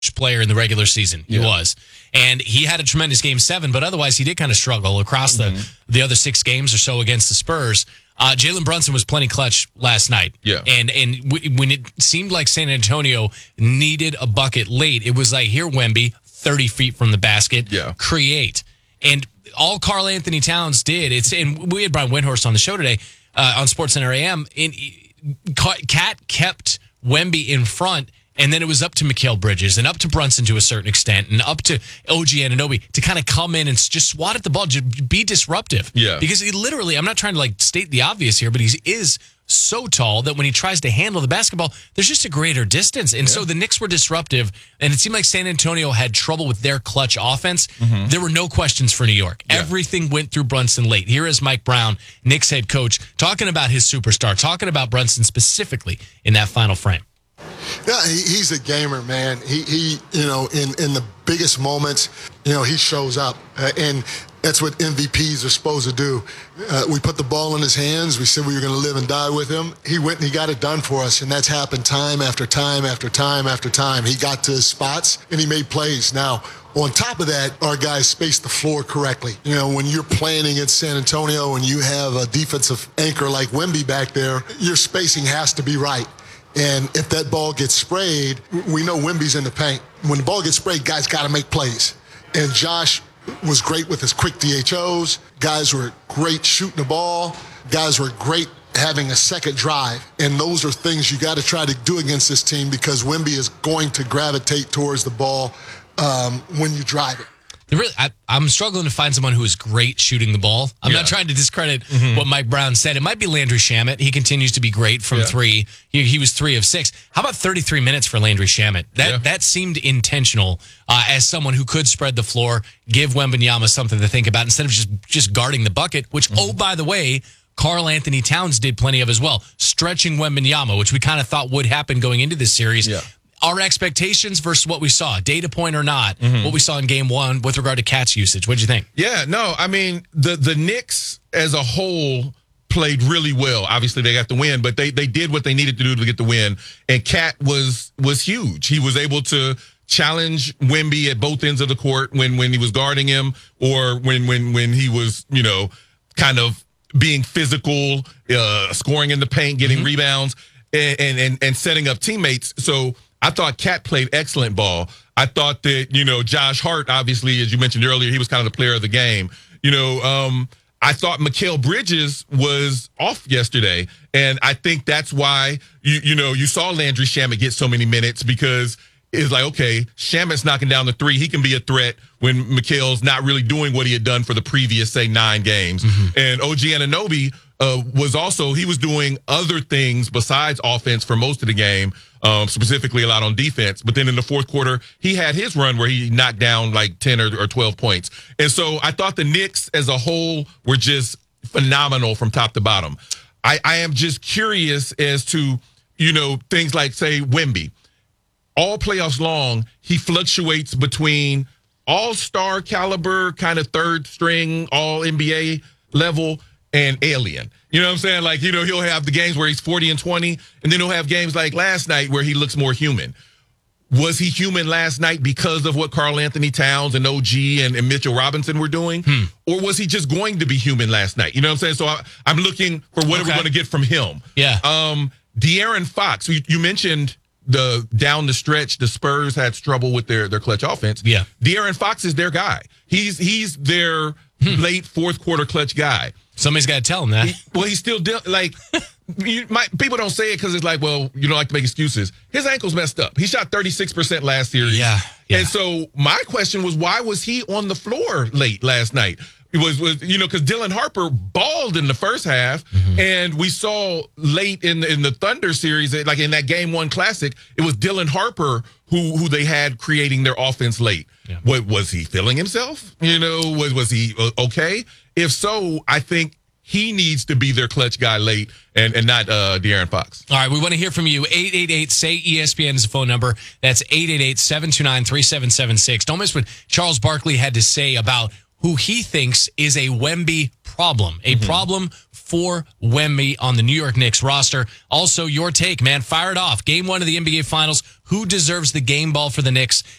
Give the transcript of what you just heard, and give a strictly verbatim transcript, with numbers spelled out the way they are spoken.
player in the regular season. He yeah. was. And he had a tremendous game seven, but otherwise he did kind of struggle across mm-hmm. the, the other six games or so against the Spurs. Uh, Jalen Brunson was plenty clutch last night. Yeah. And and w- when it seemed like San Antonio needed a bucket late, it was like, here, Wemby, thirty feet from the basket, yeah. create. And all Karl Anthony Towns did, it's and we had Brian Windhorst on the show today uh, on SportsCenter A M, and Cat kept Wemby in front, and then it was up to Mikal Bridges and up to Brunson to a certain extent and up to O G Anunoby to kind of come in and just swat at the ball, just be disruptive. Yeah. Because he literally, I'm not trying to like state the obvious here, but he is so tall that when he tries to handle the basketball, there's just a greater distance. And yeah. so the Knicks were disruptive, and it seemed like San Antonio had trouble with their clutch offense. Mm-hmm. There were no questions for New York. Yeah. Everything went through Brunson late. Here is Mike Brown, Knicks head coach, talking about his superstar, talking about Brunson specifically in that final frame. Yeah, he, he's a gamer, man. He, he, you know, in, in the biggest moments, you know, he shows up. Uh, and that's what M V Ps are supposed to do. Uh, we put the ball in his hands. We said we were going to live and die with him. He went and he got it done for us, and that's happened time after time after time after time. He got to his spots, and he made plays. Now, on top of that, our guys spaced the floor correctly. You know, when you're playing against San Antonio and you have a defensive anchor like Wemby back there, your spacing has to be right. And if that ball gets sprayed, we know Wemby's in the paint. When the ball gets sprayed, guys got to make plays. And Josh was great with his quick D H Os. Guys were great shooting the ball. Guys were great having a second drive. And those are things you got to try to do against this team because Wemby is going to gravitate towards the ball um, when you drive it. Really, I, I'm struggling to find someone who is great shooting the ball. I'm yeah. not trying to discredit mm-hmm. what Mike Brown said. It might be Landry Shamet. He continues to be great from yeah. three. He, he was three of six. How about thirty-three minutes for Landry Shamet? That yeah. that seemed intentional uh, as someone who could spread the floor, give Wembanyama something to think about instead of just, just guarding the bucket, which, mm-hmm. oh, by the way, Karl Anthony Towns did plenty of as well. Stretching Wembanyama, which we kind of thought would happen going into this series. Yeah. Our expectations versus what we saw, data point or not, mm-hmm. what we saw in game one with regard to Cat's usage. What did you think? Yeah, no, I mean, the, the Knicks as a whole played really well. Obviously, they got the win, but they they did what they needed to do to get the win. And Cat was was huge. He was able to challenge Wemby at both ends of the court when when he was guarding him or when when when he was, you know, kind of being physical, uh, scoring in the paint, getting mm-hmm. rebounds, and, and and and setting up teammates. So I thought Cat played excellent ball. I thought that, you know, Josh Hart, obviously, as you mentioned earlier, he was kind of the player of the game. You know, um, I thought Mikal Bridges was off yesterday, and I think that's why, you you know, you saw Landry Shamet get so many minutes because it's like, okay, Shamet's knocking down the three. He can be a threat when Mikal's not really doing what he had done for the previous, say, nine games. Mm-hmm. And O G Anunoby uh, was also, he was doing other things besides offense for most of the game. Um, specifically a lot on defense. But then in the fourth quarter, he had his run where he knocked down like ten or, or twelve points. And so I thought the Knicks as a whole were just phenomenal from top to bottom. I, I am just curious as to, you know, things like, say, Wemby. All playoffs long, he fluctuates between all-star caliber, kind of third string, all N B A level, and alien. You know what I'm saying? Like, you know, he'll have the games where he's forty and twenty, and then he'll have games like last night where he looks more human. Was he human last night because of what Karl Anthony Towns and O G and, and Mitchell Robinson were doing? Hmm. Or was he just going to be human last night? You know what I'm saying? So I, I'm looking for what okay. are we going to get from him. Yeah. Um, De'Aaron Fox, you, you mentioned the down the stretch, the Spurs had trouble with their, their clutch offense. Yeah. De'Aaron Fox is their guy. He's, he's their hmm. late fourth quarter clutch guy. Somebody's got to tell him that. He, well, he's still de- like you might, people don't say it because it's like, well, you don't like to make excuses. His ankle's messed up. He shot thirty-six percent last series. Yeah, yeah. And so my question was, why was he on the floor late last night? It was, was you know, because Dylan Harper balled in the first half, mm-hmm. and we saw late in the, in the Thunder series, like in that Game One Classic, it was Dylan Harper who who they had creating their offense late. Yeah. What, was he feeling himself? You know, was was he okay? If so, I think he needs to be their clutch guy late and, and not uh, De'Aaron Fox. All right, we want to hear from you. eight eight eight, S A Y, E S P N is the phone number. That's eight eight eight, seven two nine, three seven seven six. Don't miss what Charles Barkley had to say about who he thinks is a Wemby problem, a mm-hmm. problem for Wemby on the New York Knicks roster. Also, your take, man. Fire it off. Game one of the N B A Finals. Who deserves the game ball for the Knicks